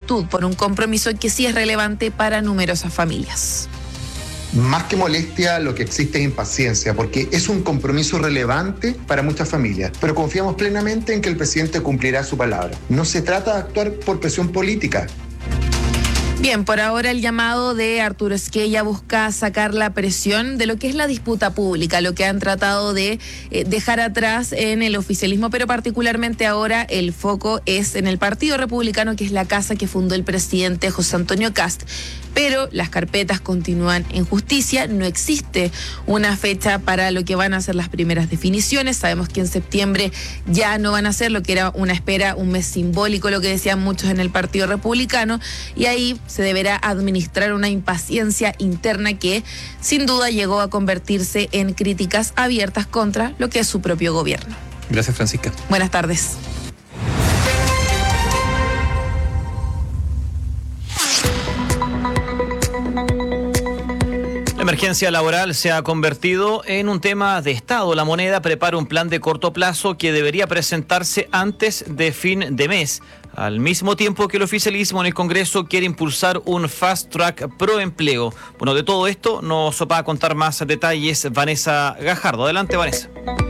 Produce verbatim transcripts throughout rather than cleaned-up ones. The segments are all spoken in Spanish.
virtud, por un compromiso que sí es relevante para numerosas familias. Más que molestia, lo que existe es impaciencia, porque es un compromiso relevante para muchas familias, pero confiamos plenamente en que el presidente cumplirá su palabra. No se trata de actuar por presión política. Bien, por ahora el llamado de Arturo Esquella busca sacar la presión de lo que es la disputa pública, lo que han tratado de eh, dejar atrás en el oficialismo, pero particularmente ahora el foco es en el Partido Republicano, que es la casa que fundó el presidente José Antonio Kast. Pero las carpetas continúan en justicia, no existe una fecha para lo que van a ser las primeras definiciones. Sabemos que en septiembre ya no van a ser lo que era una espera, un mes simbólico, lo que decían muchos en el Partido Republicano, y ahí se deberá administrar una impaciencia interna que sin duda llegó a convertirse en críticas abiertas contra lo que es su propio gobierno. Gracias, Francisca. Buenas tardes. La emergencia laboral se ha convertido en un tema de Estado. La moneda prepara un plan de corto plazo que debería presentarse antes de fin de mes, al mismo tiempo que el oficialismo en el Congreso quiere impulsar un fast track pro empleo. Bueno, de todo esto nos va a contar más detalles Vanessa Gajardo. Adelante, Vanessa.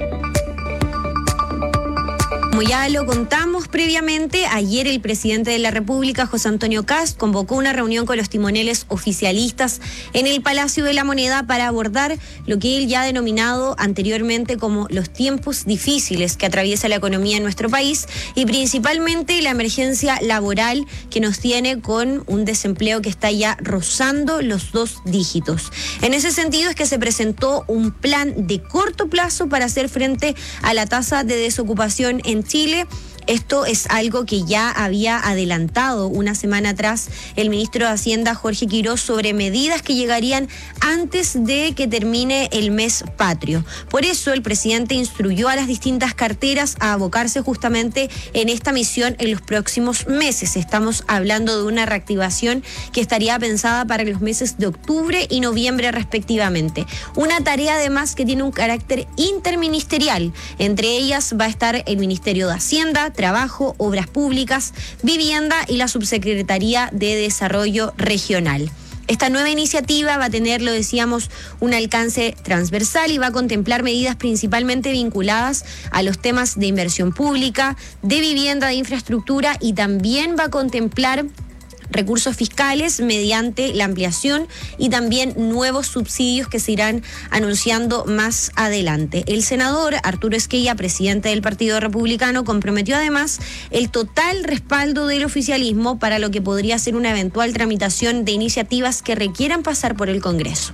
Como ya lo contamos previamente, ayer el presidente de la República, José Antonio Kast, convocó una reunión con los timoneles oficialistas en el Palacio de la Moneda para abordar lo que él ya ha denominado anteriormente como los tiempos difíciles que atraviesa la economía en nuestro país y principalmente la emergencia laboral que nos tiene con un desempleo que está ya rozando los dos dígitos. En ese sentido es que se presentó un plan de corto plazo para hacer frente a la tasa de desocupación en Chile. Esto es algo que ya había adelantado una semana atrás el ministro de Hacienda, Jorge Quiroz, sobre medidas que llegarían antes de que termine el mes patrio. Por eso el presidente instruyó a las distintas carteras a abocarse justamente en esta misión en los próximos meses. Estamos hablando de una reactivación que estaría pensada para los meses de octubre y noviembre respectivamente. Una tarea además que tiene un carácter interministerial. Entre ellas va a estar el Ministerio de Hacienda, Trabajo, Obras Públicas, Vivienda y la Subsecretaría de Desarrollo Regional. Esta nueva iniciativa va a tener, lo decíamos, un alcance transversal y va a contemplar medidas principalmente vinculadas a los temas de inversión pública, de vivienda, de infraestructura y también va a contemplar recursos fiscales mediante la ampliación y también nuevos subsidios que se irán anunciando más adelante. El senador Arturo Esquella, presidente del Partido Republicano, comprometió además el total respaldo del oficialismo para lo que podría ser una eventual tramitación de iniciativas que requieran pasar por el Congreso.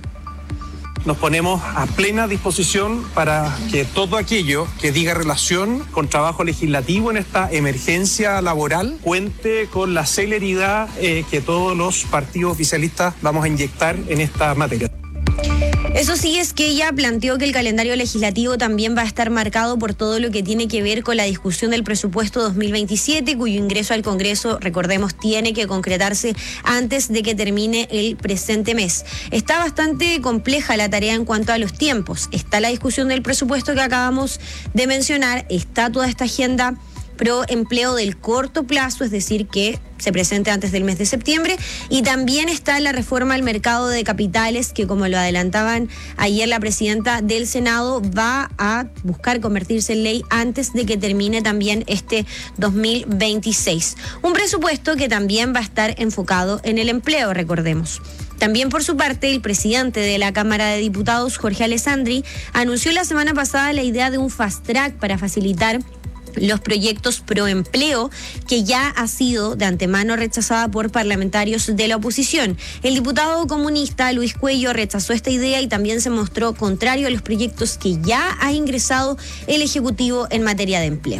Nos ponemos a plena disposición para que todo aquello que diga relación con trabajo legislativo en esta emergencia laboral cuente con la celeridad eh, que todos los partidos oficialistas vamos a inyectar en esta materia. Eso sí, es que ella planteó que el calendario legislativo también va a estar marcado por todo lo que tiene que ver con la discusión del presupuesto dos mil veintisiete, cuyo ingreso al Congreso, recordemos, tiene que concretarse antes de que termine el presente mes. Está bastante compleja la tarea en cuanto a los tiempos. Está la discusión del presupuesto que acabamos de mencionar, está toda esta agenda pro empleo del corto plazo, es decir, que se presente antes del mes de septiembre, y también está la reforma al mercado de capitales que, como lo adelantaban ayer la presidenta del Senado, va a buscar convertirse en ley antes de que termine también este dos mil veintiséis. Un presupuesto que también va a estar enfocado en el empleo, recordemos. También por su parte, el presidente de la Cámara de Diputados, Jorge Alessandri, anunció la semana pasada la idea de un fast track para facilitar los proyectos pro empleo, que ya ha sido de antemano rechazada por parlamentarios de la oposición. El diputado comunista Luis Cuello rechazó esta idea y también se mostró contrario a los proyectos que ya ha ingresado el Ejecutivo en materia de empleo.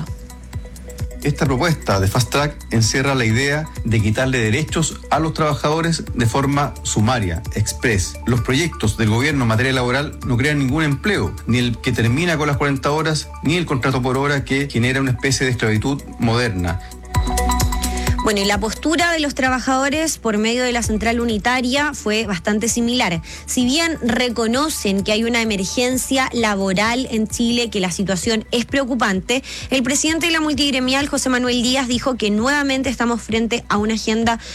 Esta propuesta de Fast Track encierra la idea de quitarle derechos a los trabajadores de forma sumaria, express. Los proyectos del gobierno en materia laboral no crean ningún empleo, ni el que termina con las cuarenta horas, ni el contrato por hora que genera una especie de esclavitud moderna. Bueno, y la postura de los trabajadores por medio de la central unitaria fue bastante similar. Si bien reconocen que hay una emergencia laboral en Chile, que la situación es preocupante, el presidente de la multigremial, José Manuel Díaz, dijo que nuevamente estamos frente a una agenda